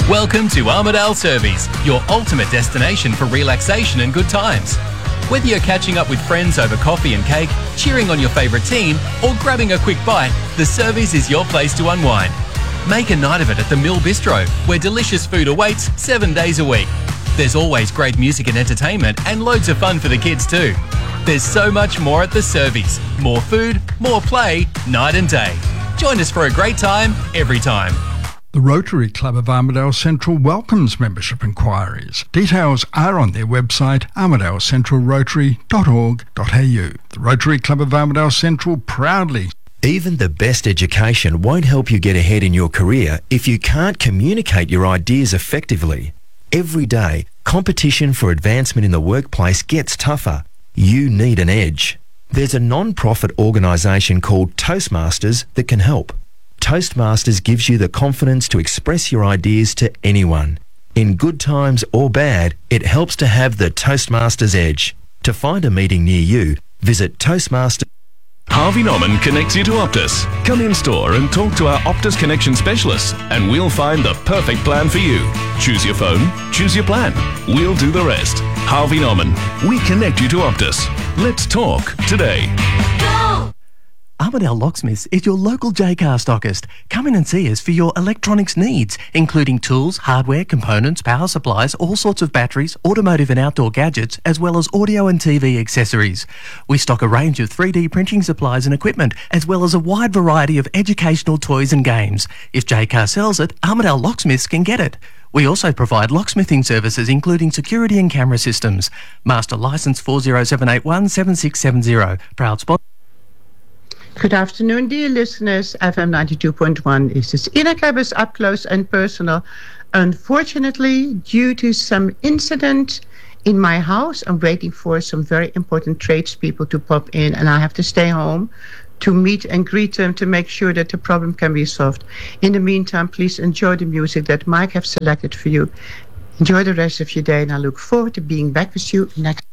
Welcome to Armidale Servies, your ultimate destination for relaxation and good times. Whether you're catching up with friends over coffee and cake, cheering on your favourite team, or grabbing a quick bite, the Servies is your place to unwind. Make a night of it at the Mill Bistro, where delicious food awaits 7 days a week. There's always great music and entertainment, and loads of fun for the kids too. There's so much more at the Servies. More food, more play, night and day. Join us for a great time, every time. The Rotary Club of Armidale Central welcomes membership inquiries. Details are on their website, armidalecentralrotary.org.au. The Rotary Club of Armidale Central proudly. Even the best education won't help you get ahead in your career if you can't communicate your ideas effectively. Every day, competition for advancement in the workplace gets tougher. You need an edge. There's a non-profit organisation called Toastmasters that can help. Toastmasters gives you the confidence to express your ideas to anyone. In good times or bad, it helps to have the Toastmasters edge. To find a meeting near you, visit Toastmasters. Harvey Norman connects you to Optus. Come in store and talk to our Optus Connection specialists and we'll find the perfect plan for you. Choose your phone, choose your plan. We'll do the rest. Harvey Norman, we connect you to Optus. Let's talk today. Armidale Locksmiths is your local Jaycar stockist. Come in and see us for your electronics needs, including tools, hardware, components, power supplies, all sorts of batteries, automotive and outdoor gadgets, as well as audio and TV accessories. We stock a range of 3D printing supplies and equipment, as well as a wide variety of educational toys and games. If Jaycar sells it, Armidale Locksmiths can get it. We also provide locksmithing services including security and camera systems. Master licence 40781 7670. Proud sponsor. Good afternoon, dear listeners. FM 92.1 is this Ina Klebbers up close and personal. Unfortunately, due to some incident in my house, I'm waiting for some very important tradespeople to pop in, and I have to stay home to meet and greet them to make sure that the problem can be solved. In the meantime, please enjoy the music that Mike have selected for you. Enjoy the rest of your day, and I look forward to being back with you next.